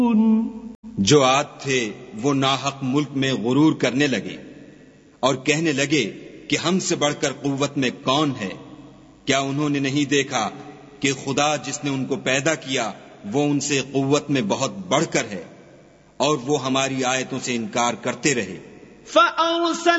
जो आद थे वो नाहक मुल्क में गुरूर करने लगे और कहने लगे कि हमसे बढ़कर कुव्वत में कौन है। क्या उन्होंने नहीं देखा कि खुदा जिसने उनको पैदा किया वो उनसे कुव्वत में बहुत बढ़कर है, और वो हमारी आयतों से इनकार करते रहे।